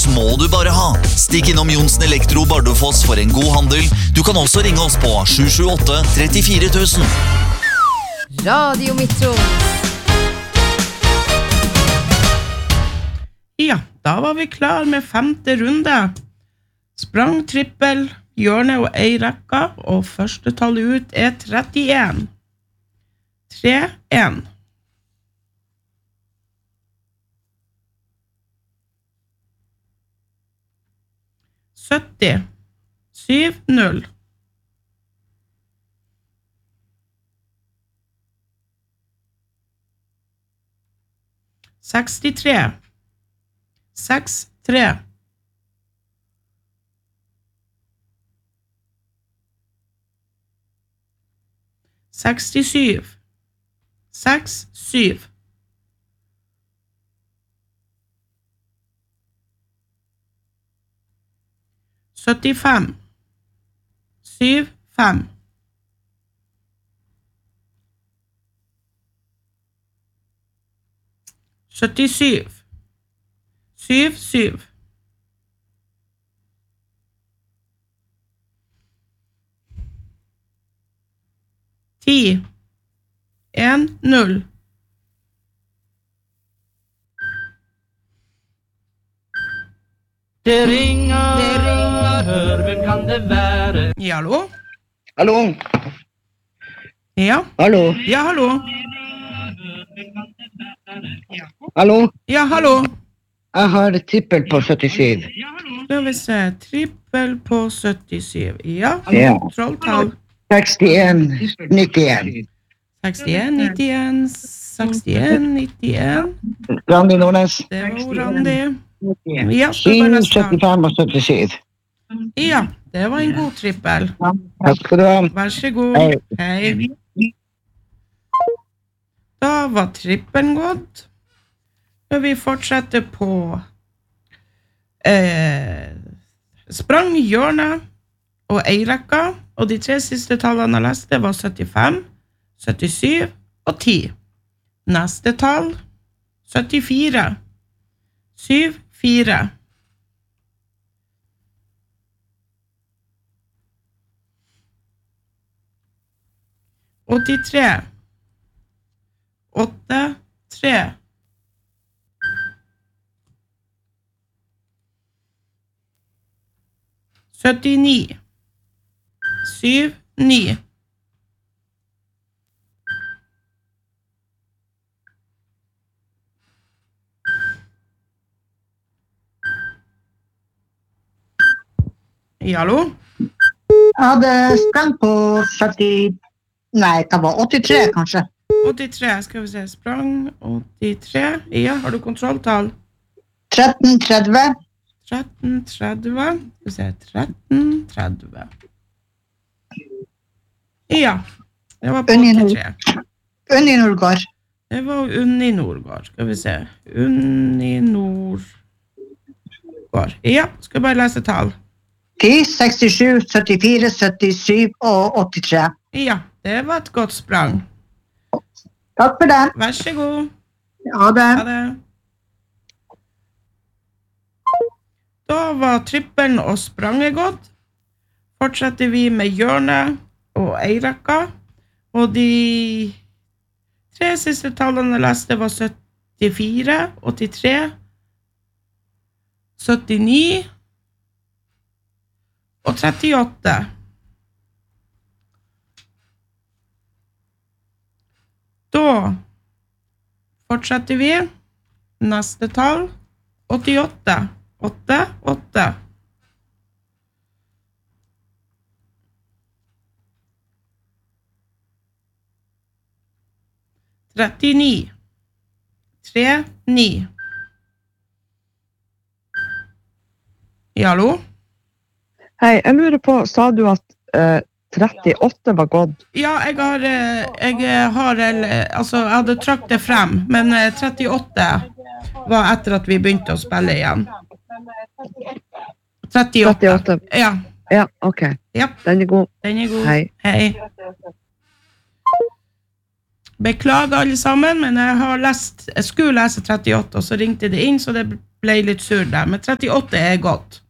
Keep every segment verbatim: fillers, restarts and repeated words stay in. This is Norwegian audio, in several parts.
må du bare ha. Stikk innom Jonsen Elektro Bardufoss for en god handel. Du kan også ringe oss på sju sju åtte tre fire tusen. Radio Metro. Ja, da var vi klar med femte runde. Sprang, trippel, hjørne og ei rekka, og første tallet ut er trettien. tre en. sytti. syv null. sekstitre. seks tre. sekstisju. seks syv. syttifem. syv fem. syttisju. syv syv. ti. en null. Det ringer, det ringer, hør, hvem kan det være? Ja, hallo? Hallo? Ja? Hallo? Ja, hallo? Hallo? Ja, hallo? Jeg har trippel på syttisju. Skal vi se, trippel på syttisju. Ja, Ja. kontrolltall. sekstien nittien. sekstien nittien, sekstien nittien. Randi Nordnes. Det var Randi. Ja, skal syv, bare lese. syttifem og syttisju. Ja, det var en god trippel. Takk skal du ha. Vær så god. Hei. Hei. Da var trippelen gått. Og vi fortsetter på eh, sprang, hjørne og eirekka. Og de tre siste tallene jeg leste var syttifem, syttisju og ti. Neste tall, syttifire, syv fire. åttitre, åtte tre. syttini, syv ni. Ja, hallo? Jeg hadde sprang på sytti... Nei, det var åttitre kanskje. åttitre, skal vi se. Sprang, åttitre. Ja, har du kontrolltall? tretten tretti. tretten tretti. Skal vi se, tretten tretti. Ja, det var på åttitre. Unni Nordgård. Det var Unni Nordgård. Skal vi se. Unni Nordgård. Ja, skal bare lese tall. ti, sekstisju, syttifire, syttisju og åttitre. Ja, det var et godt sprang. Takk for det. Vær så god. Ha det. Ha det. Da var trippelen og spranget gått. Fortsetter vi med hjørne og eirekka. Og de tre siste tallene jeg leste var syttifire, åttitre, syttini og trettiåtte. Da fortsetter vi. Neste tall, åttiåtte. åtte, åtte. trettini. tre, ni. Ja, hallo? Hei, jeg lurer på, sa du at uh, trettiåtte var gått? Ja, jeg har, jeg har altså, jeg hadde trakt det frem, men trettiåtte var etter at vi begynte å spille igjen. trettiåtte. trettiåtte. Ja. Ja, ok. Ja. Den er god. Den er god. Hei. Hei. Beklager alle sammen, men jeg har lest, jeg skulle lese trettiåtte, og så ringte det inn, så det ble litt sur der, men trettiåtte er godt.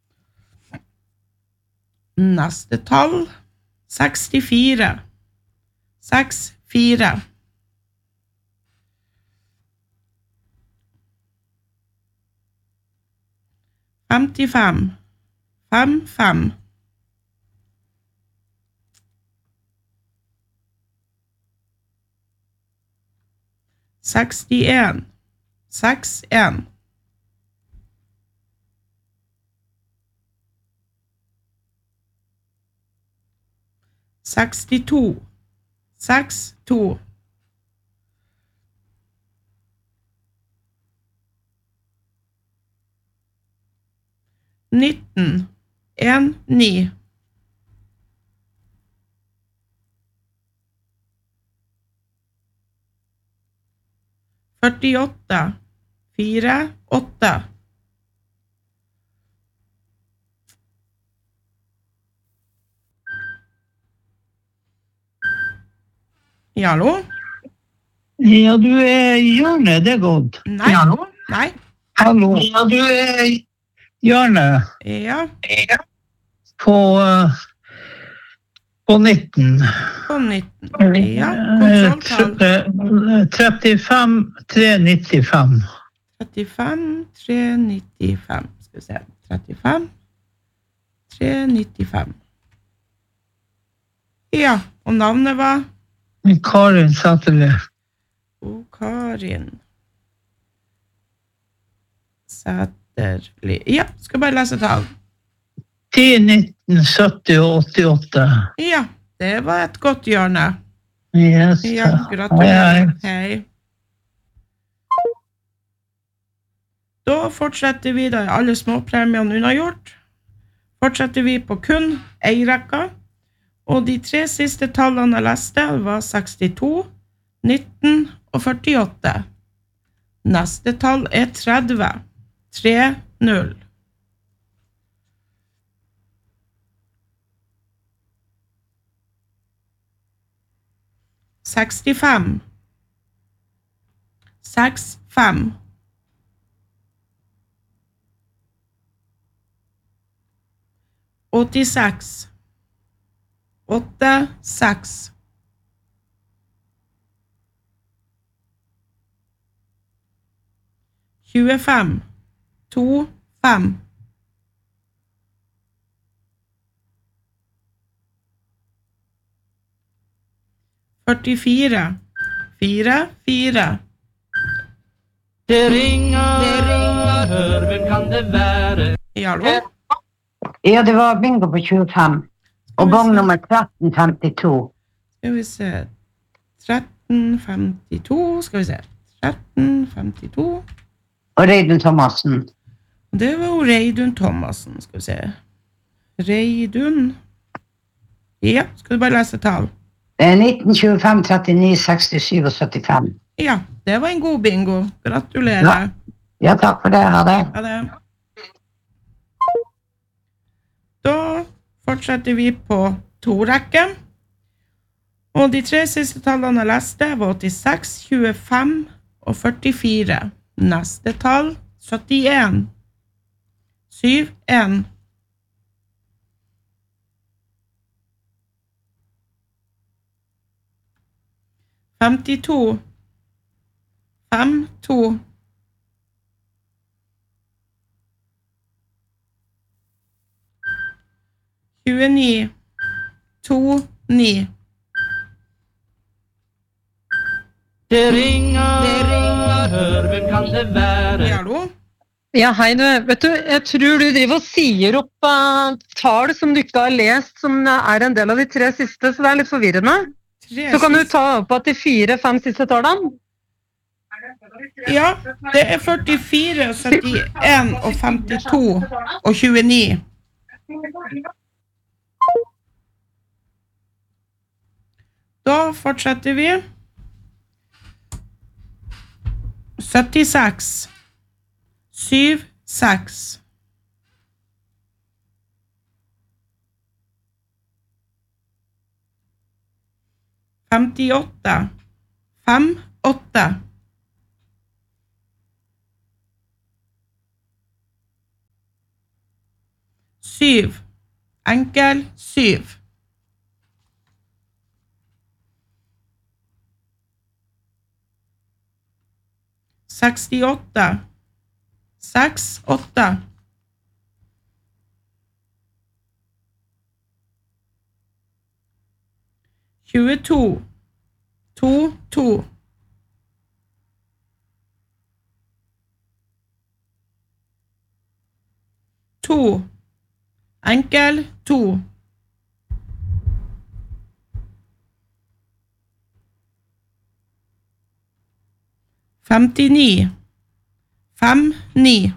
Neste tall, sekstifire. seks, fire. femtifem. fem, fem. sekstien. seks, en. sekstito. seks, to. nitten. en, ni. førtiåtte. fire, åtte. Ja, hallo? Ja, du er Hjørne, det er godt. Nei. Nei. Hallo. Ja, du er Hjørne Ja, på, eh, på nitten. på nitten. Ja, konsoltall. Eh, trettifem, tre nittifem. trettifem, tre nittifem. Skal vi se. trettifem, tre nittifem. Ja, og navnet var? Karin Sæterli. Og Karin Sæterli. Ja, skal bare lese tall. ti, nitten, sytti og åttiåtte. Ja, det var et godt hjørne. Yes. Ja, gratulerer. Hei, Hei. Da fortsetter vi, da er alle småpremiene unnagjort. Fortsetter vi på kun ei rekka. Og de tre siste tallene jeg leste var sekstito, nitten og førtiåtte. Neste tall er tretti. tre, null. sekstifem. seks, fem. åttiseks. åtte, seks. tjuefem. to, fem. førtifire. fire, fire. Det ringer, det ringer, hør, hvem kan det være? Ja, hallo? Ja, det var bingo på tjuefem. Og bong nummer tretten femtito. Skal vi se. tretten femtito. Skal vi se. tretten femtito. Og Reidun Thomassen. Det var jo Reidun Thomassen. Skal vi se. Reidun. Ja, skal du bare lese tall? Det er nitten, tjuefem, trettini, sekstisju og syttifem. Ja, det var en god bingo. Gratulerer. Ja. Ja, takk for det. Ha det. Ha det. Da fortsetter vi på to rekker. Og de tre siste tallene jeg leste var åttiseks, tjuefem og førtifire. Neste tall, syttien. syv, en. femtito. fem, to. tjueni. to, ni. Det ringer, det ringer, hør, hvem kan det være? Hallo? Ja, hei du. Vet du, jeg tror du driver og sier opp uh, tall som du ikke har lest, som er en del av de tre siste, så det er litt forvirrende. Tre Så kan du siste. ta opp at de fire, fem siste tallene. Ja, det er førtifire, syttien og femtito og tjueni. Da fortsetter vi. syttiseks. syv, seks. femtiåtte. fem, åtte. syv. Enkel, syv. sekstiåtte. Seks, åtte. tjueto. To, to. To. Enkel, to. femtini. Fem, ni.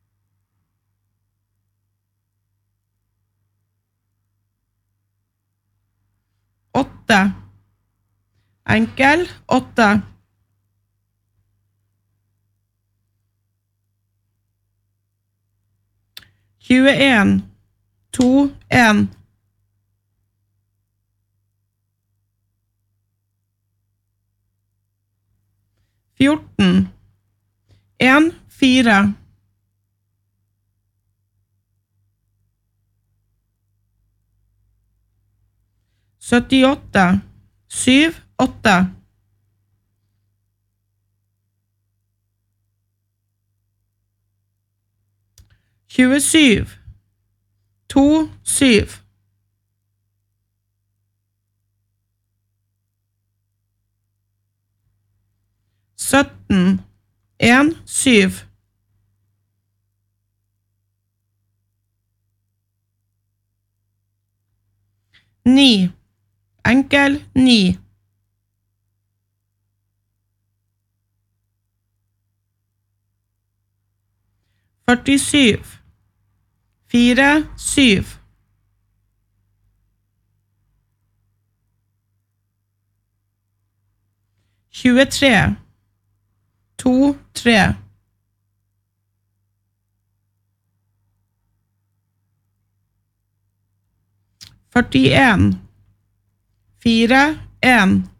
Åtte. Enkel, åtte. tjueen. To, en. fjorten. En, fire. syttiåtte. Syv, åtte. tjuesyv. To, syv. sytten. En, syv. Ni. Enkel, ni. førtisyv. Fire, syv. tjuetre. To, tre. førtien. Fire, en.